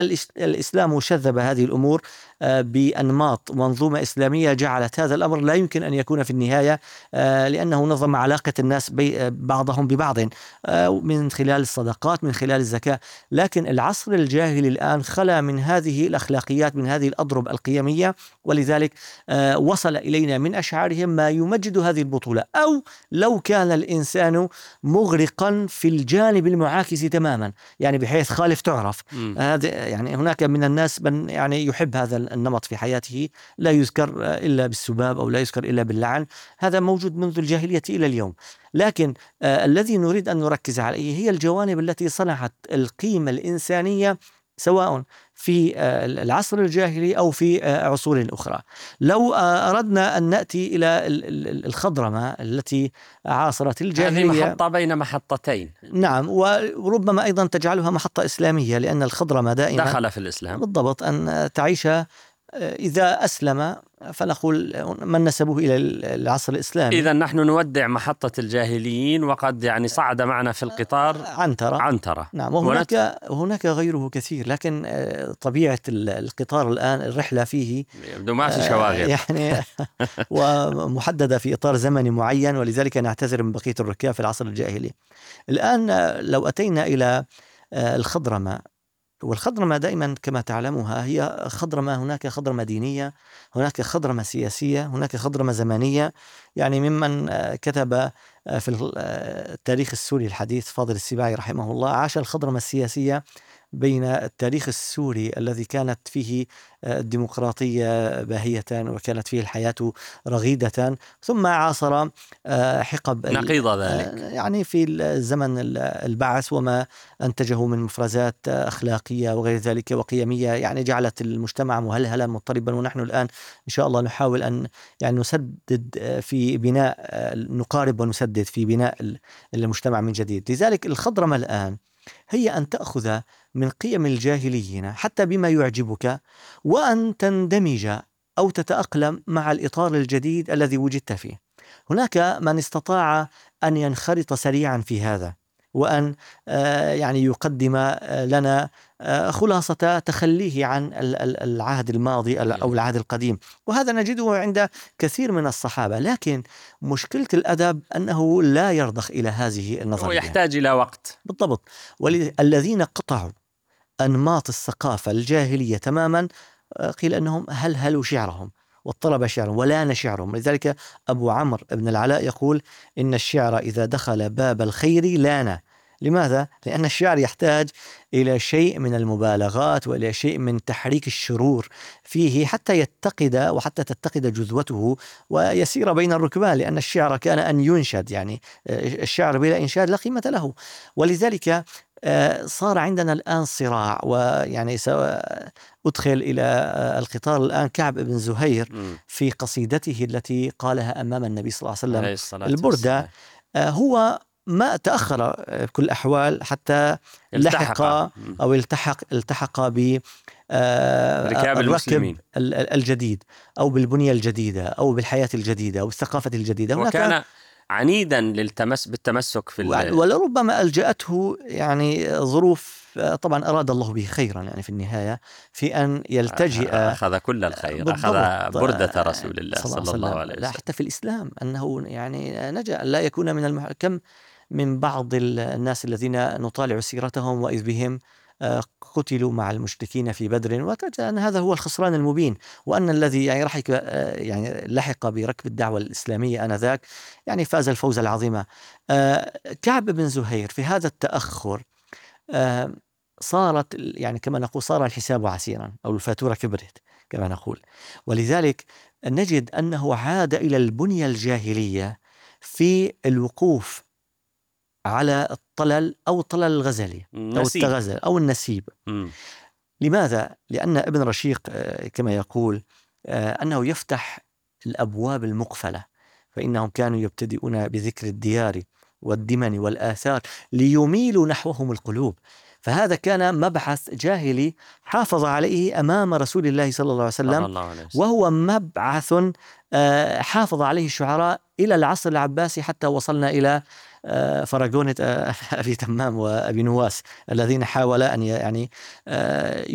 الإسلام شذب هذه الأمور بأنماط منظومة إسلامية جعلت هذا الأمر لا يمكن أن يكون في النهاية، لأنه نظم علاقة الناس بعضهم ببعض من خلال الصدقات، من خلال الزكاة. لكن العصر الجاهلي الآن خلا من هذه الأخلاقيات، من هذه الأضرب القيمية، ولذلك وصل إلينا من أشعارهم ما يمجد هذه البطولة. أو لو كان الإنسان مغرقا في الجانب المعاكس تماما، يعني بحيث خالف تعرف. هذا يعني هناك من الناس من يعني يحب هذا النمط في حياته، لا يذكر إلا بالسباب أو لا يذكر إلا باللعن. هذا موجود منذ الجاهلية إلى اليوم. لكن الذي نريد أن نركز عليه هي الجوانب التي صنعت القيمة الإنسانية، سواء في العصر الجاهلي أو في عصور أخرى. لو أردنا أن نأتي إلى الخضرمة التي عاصرت الجاهلية، هذه محطة بين محطتين. نعم، وربما أيضا تجعلها محطة إسلامية، لأن الخضرمة دائما دخل في الإسلام. بالضبط، أن تعيش إذا أسلم فنقول من نسبه إلى العصر الإسلامي. إذا نحن نودع محطة الجاهليين، وقد يعني صعد معنا في القطار عنترة. نعم، وهناك غيره كثير، لكن طبيعة القطار الآن الرحلة فيه يبدو ما في شواغر يعني ومحددة في إطار زمني معين، ولذلك نعتذر من بقية الركاب في العصر الجاهلي. الآن لو أتينا إلى الخضرمة، والخضرمة دائما كما تعلمها هي خضرمة، هناك خضرمة دينية، هناك خضرمة سياسية، هناك خضرمة زمانية. يعني ممن كتب في التاريخ السوري الحديث فاضل السباعي رحمه الله عاش الخضرمة السياسية بين التاريخ السوري الذي كانت فيه الديمقراطية باهية وكانت فيه الحياة رغيدة، ثم عاصر حقب نقيض ذلك، يعني في الزمن البعث وما أنتجه من مفرزات أخلاقية وغير ذلك وقيمية، يعني جعلت المجتمع مهلهلا مضطربا. ونحن الآن إن شاء الله نحاول أن يعني نسدد في بناء، نقارب ونسدد في بناء المجتمع من جديد. لذلك الخضرمة الآن هي أن تأخذ من قيم الجاهليين حتى بما يعجبك، وأن تندمج أو تتأقلم مع الإطار الجديد الذي وجدت فيه. هناك من استطاع أن ينخرط سريعا في هذا، وأن يعني يقدم لنا خلاصة تخليه عن العهد الماضي أو العهد القديم، وهذا نجده عند كثير من الصحابة. لكن مشكلة الأدب أنه لا يرضخ إلى هذه النظرية، ويحتاج إلى وقت. بالضبط. والذين قطعوا أنماط الثقافة الجاهلية تماما قيل أنهم هلهلوا شعرهم واضطرب شعرهم ولان شعرهم. لذلك أبو عمرو بن العلاء يقول إن الشعر إذا دخل باب الخير لان. لماذا؟ لأن الشعر يحتاج إلى شيء من المبالغات وإلى شيء من تحريك الشرور فيه حتى يتقد وحتى تتقد جذوته ويسير بين الركبان، لأن الشعر كان أن ينشد، يعني الشعر بلا إنشاد لا قيمة له. ولذلك صار عندنا الآن صراع، ويعني أدخل إلى القطار الآن كعب بن زهير في قصيدته التي قالها أمام النبي صلى الله عليه وسلم البردة، هو ما تأخر بكل الأحوال حتى لحق أو التحق ب ركاب المسلمين الجديد أو بالبنية الجديدة أو بالحياة الجديدة أو بالثقافة الجديدة. وكان عنيدا بالتمسك في ولربما ألجأته يعني ظروف، طبعا أراد الله به خيرا يعني في النهاية، في أن يلتجئ، أخذ كل الخير، أخذ بردة رسول الله صلى الله عليه وسلم. حتى في الإسلام أنه يعني نجا لا يكون من كم من بعض الناس الذين نطالع سيرتهم وإذ بهم قتلوا مع المشركين في بدر، وتجد أن هذا هو الخسران المبين، وأن الذي يعني لحق بركب الدعوة الإسلامية آنذاك يعني فاز الفوز العظيم. كعب بن زهير في هذا التأخر صارت يعني كما نقول صار الحساب عسيرا أو الفاتورة كبرت كما نقول. ولذلك نجد أنه عاد إلى البنية الجاهلية في الوقوف على الطلل أو الطلل الغزلي أو التغزل أو النسيب. لماذا؟ لأن ابن رشيق كما يقول أنه يفتح الأبواب المقفلة، فإنهم كانوا يبتدئون بذكر الديار والدمن والآثار ليميلوا نحوهم القلوب. فهذا كان مبعث جاهلي حافظ عليه أمام رسول الله صلى الله عليه وسلم، وهو مبعث حافظ عليه الشعراء إلى العصر العباسي حتى وصلنا إلى فراغونة أبي تمام وأبي نواس الذين حاول أن يعني